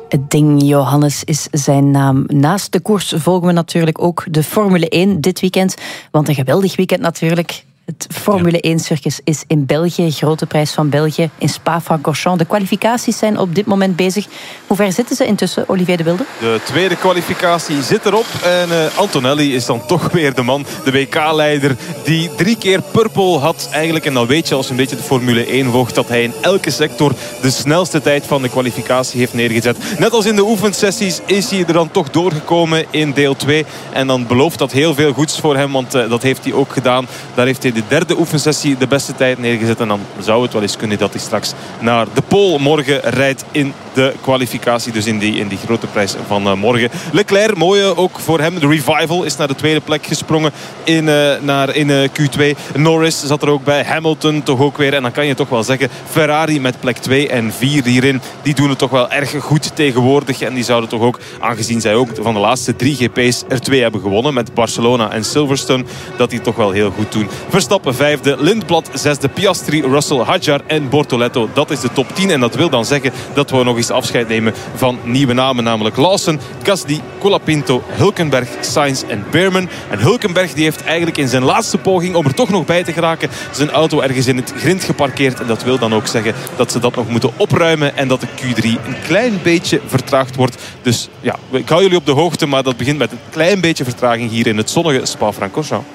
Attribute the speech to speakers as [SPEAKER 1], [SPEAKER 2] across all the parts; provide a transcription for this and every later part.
[SPEAKER 1] Het ding Johannes is zijn naam. Naast de koers volgen we natuurlijk ook de Formule 1 dit weekend. Want een geweldig weekend natuurlijk. Het Formule 1-circus is in België. Grote prijs van België in Spa-Francorchamps. De kwalificaties zijn op dit moment bezig. Hoe ver zitten ze intussen, Olivier de Wilde?
[SPEAKER 2] De tweede kwalificatie zit erop. En Antonelli is dan toch weer de man, de WK-leider, die 3 keer purple had eigenlijk. En dan weet je, als je een beetje de Formule 1 volgt, dat hij in elke sector de snelste tijd van de kwalificatie heeft neergezet. Net als in de oefensessies is hij er dan toch doorgekomen in deel 2. En dan belooft dat heel veel goeds voor hem, want dat heeft hij ook gedaan. Daar heeft hij de derde oefensessie de beste tijd neergezet. En dan zou het wel eens kunnen dat hij straks naar de pole morgen rijdt in de kwalificatie. Dus in die grote prijs van morgen. Leclerc, mooie ook voor hem. De Revival is naar de tweede plek gesprongen in Q2. Norris zat er ook bij. Hamilton toch ook weer. En dan kan je toch wel zeggen, Ferrari met plek 2 en 4 hierin. Die doen het toch wel erg goed tegenwoordig. En die zouden toch ook, aangezien zij ook van de laatste 3 GP's er 2 hebben gewonnen. Met Barcelona en Silverstone. Dat die toch wel heel goed doen. Verstappen 5e, Lindblad 6e, Piastri, Russell, Hadjar en Bortoletto. Dat is de top 10 en dat wil dan zeggen dat we nog eens afscheid nemen van nieuwe namen. Namelijk Lawson, Gasly, Colapinto, Hülkenberg, Sainz en Beerman. En Hülkenberg die heeft eigenlijk in zijn laatste poging om er toch nog bij te geraken zijn auto ergens in het grind geparkeerd. En dat wil dan ook zeggen dat ze dat nog moeten opruimen en dat de Q3 een klein beetje vertraagd wordt. Dus ja, ik hou jullie op de hoogte, maar dat begint met een klein beetje vertraging hier in het zonnige Spa-Francorchamps.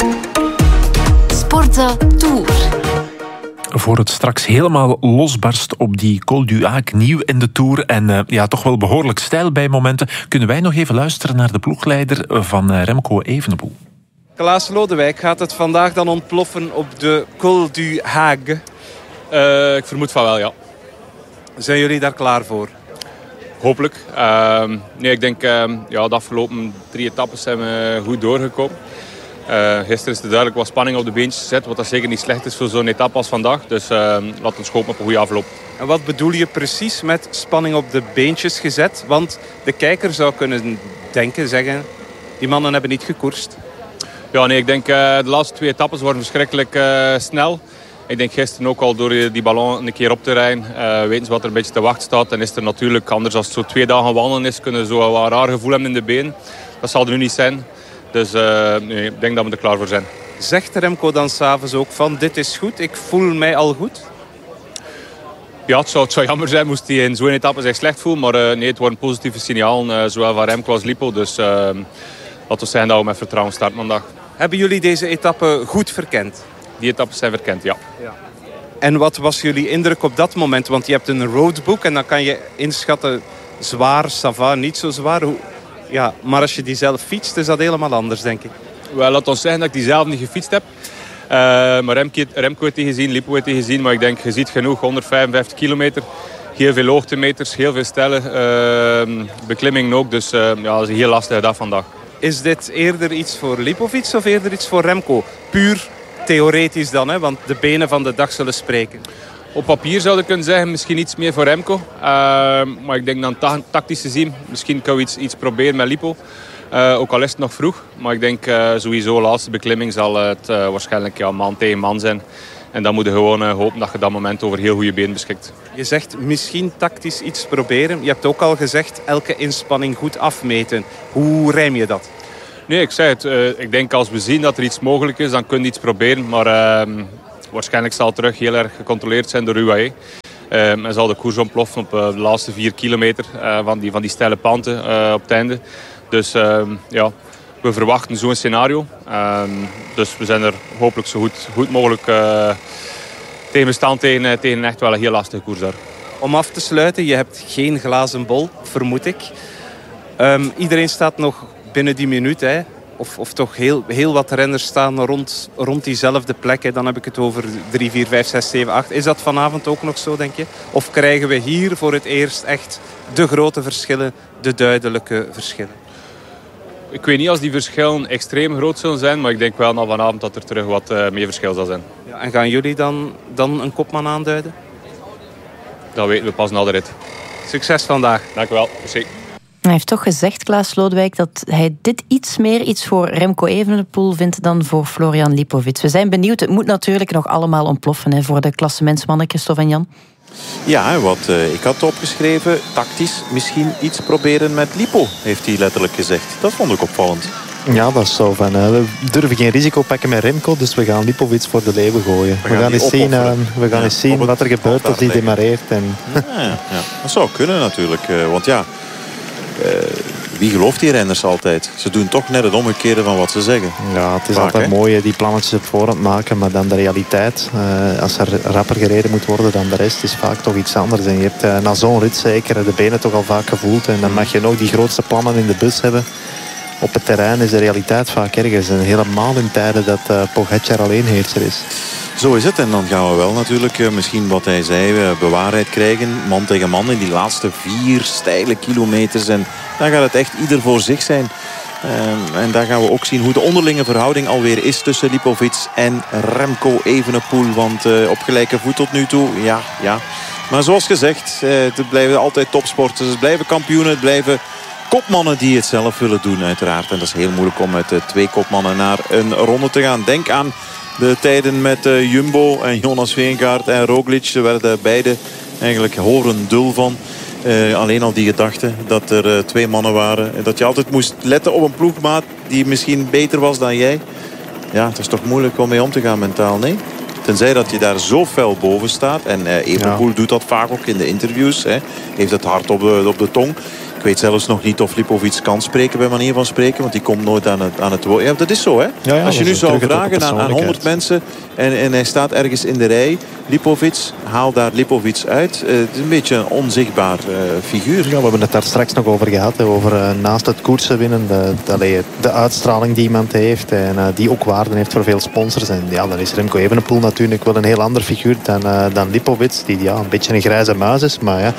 [SPEAKER 3] Sporza Tour.
[SPEAKER 4] Voor het straks helemaal losbarst op die Col du Hac, nieuw in de Tour en toch wel behoorlijk stijl bij momenten, kunnen wij nog even luisteren naar de ploegleider van Remco Evenepoel.
[SPEAKER 5] Klaas Lodewijk, gaat het vandaag dan ontploffen op de Col du Hac?
[SPEAKER 6] Ik vermoed van wel, ja.
[SPEAKER 5] Zijn jullie daar klaar voor?
[SPEAKER 6] Hopelijk. Ik denk de afgelopen 3 etappes zijn we goed doorgekomen. Gisteren is er duidelijk wat spanning op de beentjes gezet, wat dat zeker niet slecht is voor zo'n etappe als vandaag. Dus laat ons hopen op een goede afloop.
[SPEAKER 5] En wat bedoel je precies met spanning op de beentjes gezet? Want de kijker zou kunnen zeggen, die mannen hebben niet gekoerst.
[SPEAKER 6] Ja, nee, ik denk de laatste 2 etappes worden verschrikkelijk snel. Ik denk gisteren ook al door die ballon een keer op te rijden, weten ze wat er een beetje te wachten staat. En is er natuurlijk, anders als het zo 2 dagen wandelen is, kunnen ze zo een raar gevoel hebben in de benen. Dat zal er nu niet zijn. Dus ik denk dat we er klaar voor zijn.
[SPEAKER 5] Zegt Remco dan s'avonds ook van dit is goed, ik voel mij al goed?
[SPEAKER 6] Ja, het zou jammer zijn moest hij in zo'n etappe zich slecht voelen. Maar het wordt een positieve signaal, zowel van Remco als Lipo. Dus laten we zeggen dat we met vertrouwen starten vandaag.
[SPEAKER 5] Hebben jullie deze etappe goed verkend?
[SPEAKER 6] Die etappes zijn verkend, ja.
[SPEAKER 5] En wat was jullie indruk op dat moment? Want je hebt een roadbook en dan kan je inschatten zwaar, ça va, niet zo zwaar. Ja, maar als je die zelf fietst, is dat helemaal anders, denk ik.
[SPEAKER 6] Wel, laat ons zeggen dat ik die zelf niet gefietst heb. Maar Remco heeft die gezien, Lipo heeft die gezien. Maar ik denk, je ziet genoeg, 155 kilometer. Heel veel hoogtemeters, heel veel stijlen. Beklimmingen ook, dus dat is een heel lastige dag vandaag.
[SPEAKER 5] Is dit eerder iets voor Lipovic of eerder iets voor Remco? Puur theoretisch dan, hè? Want de benen van de dag zullen spreken.
[SPEAKER 6] Op papier zou ik kunnen zeggen, misschien iets meer voor Remco. Maar ik denk dan tactisch gezien, misschien kan we iets proberen met Lipo. Ook al is het nog vroeg. Maar ik denk sowieso de laatste beklimming zal het waarschijnlijk man tegen man zijn. En dan moet je gewoon hopen dat je dat moment over heel goede benen beschikt.
[SPEAKER 5] Je zegt misschien tactisch iets proberen. Je hebt ook al gezegd elke inspanning goed afmeten. Hoe rijm je dat?
[SPEAKER 6] Nee, ik zei het. Ik denk als we zien dat er iets mogelijk is, dan kun je iets proberen. Maar waarschijnlijk zal het terug heel erg gecontroleerd zijn door UAE. En zal de koers ontploffen op de laatste 4 kilometer van die steile panten op het einde. Dus we verwachten zo'n scenario. Dus we zijn er hopelijk zo goed mogelijk tegen bestand tegen echt wel een heel lastige koers daar.
[SPEAKER 5] Om af te sluiten, je hebt geen glazen bol, vermoed ik. Iedereen staat nog binnen die minuut, hè? Of toch heel wat renners staan rond diezelfde plek. Hè? Dan heb ik het over 3, 4, 5, 6, 7, 8. Is dat vanavond ook nog zo, denk je? Of krijgen we hier voor het eerst echt de grote verschillen, de duidelijke verschillen?
[SPEAKER 6] Ik weet niet als die verschillen extreem groot zullen zijn, maar ik denk wel na vanavond dat er terug wat meer verschil zal zijn.
[SPEAKER 5] Ja, en gaan jullie dan een kopman aanduiden?
[SPEAKER 6] Dat weten we pas na de rit.
[SPEAKER 5] Succes vandaag.
[SPEAKER 6] Dank u wel. Merci.
[SPEAKER 1] Hij heeft toch gezegd, Klaas Lodewijk, dat hij dit iets meer iets voor Remco Evenepoel vindt dan voor Florian Lipovic. We zijn benieuwd. Het moet natuurlijk nog allemaal ontploffen voor de klassementsmannen, Christophe en Jan.
[SPEAKER 3] Ja, wat ik had opgeschreven, tactisch misschien iets proberen met Lipo, heeft hij letterlijk gezegd. Dat vond ik opvallend.
[SPEAKER 7] Ja, dat is zo van, we durven geen risico pakken met Remco, dus we gaan Lipovic voor de leeuwen gooien. We gaan eens zien wat er gebeurt als hij demareert. En...
[SPEAKER 3] Ja, dat zou kunnen natuurlijk, want ja, wie gelooft die renners altijd? Ze doen toch net het omgekeerde van wat ze zeggen.
[SPEAKER 7] Ja, het is altijd mooi die plannetjes op voorhand maken, maar dan de realiteit. Als er rapper gereden moet worden dan de rest, is vaak toch iets anders. En je hebt na zo'n rit zeker de benen toch al vaak gevoeld. En dan mag je nog die grootste plannen in de bus hebben. Op het terrein is de realiteit vaak ergens. En helemaal in tijden dat Pogacar alleenheerser is.
[SPEAKER 3] Zo is het. En dan gaan we wel natuurlijk misschien wat hij zei bewaarheid krijgen. Man tegen man in die laatste 4 steile kilometers. En dan gaat het echt ieder voor zich zijn. En daar gaan we ook zien hoe de onderlinge verhouding alweer is tussen Lipovic en Remco Evenepoel. Want op gelijke voet tot nu toe, ja. Maar zoals gezegd, het blijven altijd topsporters. Het blijven kampioenen, het blijven kopmannen die het zelf willen doen uiteraard. En dat is heel moeilijk om met 2 kopmannen naar een ronde te gaan. Denk aan de tijden met Jumbo en Jonas Vingegaard en Roglic. Ze werden beide eigenlijk horendul van. Alleen al die gedachte dat er 2 mannen waren. En dat je altijd moest letten op een ploegmaat die misschien beter was dan jij. Ja, het is toch moeilijk om mee om te gaan mentaal, nee? Tenzij dat je daar zo fel boven staat. En Evenepoel doet dat vaak ook in de interviews. Heeft het hart op de tong. Ik weet zelfs nog niet of Lipovic kan spreken bij manier van spreken. Want die komt nooit aan het woord. Ja, dat is zo, hè? Ja, als je nu zou vragen aan 100 mensen. En hij staat ergens in de rij. Lipovic, haal daar Lipovic uit. Het is een beetje een onzichtbaar figuur.
[SPEAKER 7] Ja, we hebben het daar straks nog over gehad. Over naast het koersen winnen. De uitstraling die iemand heeft. En die ook waarde heeft voor veel sponsors. En ja, dan is Remco Evenepoel natuurlijk wel een heel ander figuur dan Lipovic. Die een beetje een grijze muis is. Maar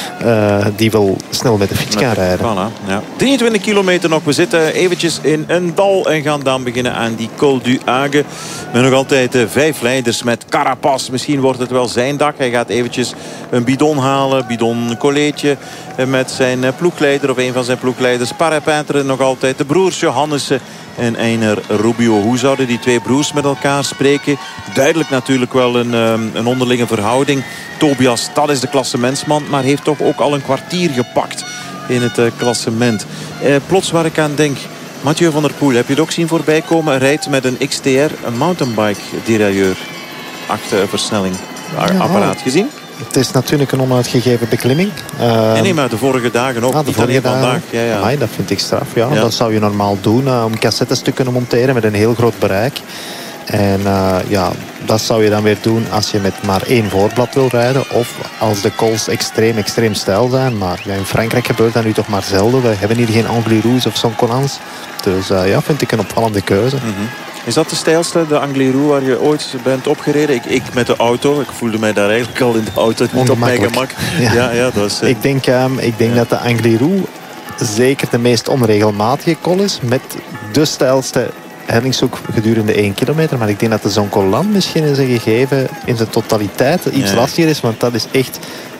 [SPEAKER 7] die wil snel met de fiets kan rijden.
[SPEAKER 3] Voilà, ja. 23 kilometer nog. We zitten eventjes in een dal. En gaan dan beginnen aan die Col du Hague. Met nog altijd 5 leiders met Carapaz. Misschien wordt het wel zijn dag. Hij gaat eventjes een bidon halen. Bidon colleetje met zijn ploegleider of een van zijn ploegleiders. Parapintre nog altijd. De broers Johannessen en Einar Rubio. Hoe zouden die 2 broers met elkaar spreken? Duidelijk natuurlijk wel een onderlinge verhouding. Tobias, dat is de klassementsman. Maar heeft toch ook al een kwartier gepakt in het klassement. Plots waar ik aan denk. Mathieu van der Poel, heb je het ook zien voorbij komen? Rijdt met een XTR, een mountainbike derailleur. 8 versnelling apparaat gezien?
[SPEAKER 7] Het is natuurlijk een onuitgegeven beklimming.
[SPEAKER 3] Nee, maar de vorige dagen ook. Niet alleen vandaag. Ja.
[SPEAKER 7] Amai, dat vind ik straf. Ja. Dat zou je normaal doen om cassettes te kunnen monteren met een heel groot bereik. En dat zou je dan weer doen als je met maar 1 voorblad wil rijden. Of als de cols extreem steil zijn. Maar in Frankrijk gebeurt dat nu toch maar zelden. We hebben hier geen Angliru of Soncolans. Dus vind ik een opvallende keuze.
[SPEAKER 3] Mm-hmm. Is dat de steilste, de Angliru, waar je ooit bent opgereden? Ik met de auto. Ik voelde mij daar eigenlijk al in de auto niet op mijn gemak. Ja, dat is,
[SPEAKER 7] Ik denk dat de Angliru zeker de meest onregelmatige col is. Met de steilste hellingshoek gedurende 1 kilometer. Maar ik denk dat de Zoncolan misschien in zijn gegeven in zijn totaliteit iets lastiger is. Want dat is echt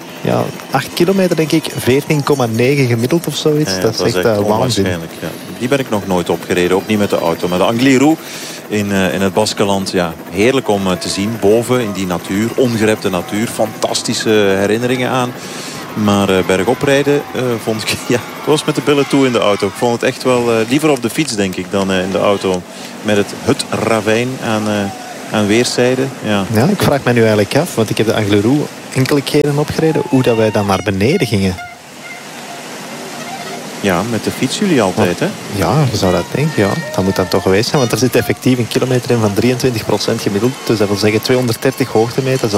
[SPEAKER 7] 8 kilometer denk ik. 14,9 gemiddeld of zoiets. Dat is echt waanzin.
[SPEAKER 3] Ja. Die ben ik nog nooit opgereden. Ook niet met de auto. Maar de Angliru in het Baskeland. Ja, heerlijk om te zien. Boven in die natuur. Ongerepte natuur. Fantastische herinneringen aan. Maar bergop rijden vond ik... Ja, het was met de billen toe in de auto. Ik vond het echt wel liever op de fiets denk ik dan in de auto. Met het ravijn aan weerszijden. Ja,
[SPEAKER 7] ik vraag me nu eigenlijk af. Want ik heb de Angliru enkele keren opgereden. Hoe dat wij dan naar beneden gingen.
[SPEAKER 3] Ja, met de fiets jullie altijd, hè?
[SPEAKER 7] Ja, je zou dat denken, ja. Dat moet dan toch geweest zijn. Want er zit effectief een kilometer in van 23% gemiddeld. Dus dat wil zeggen 230 hoogtemeters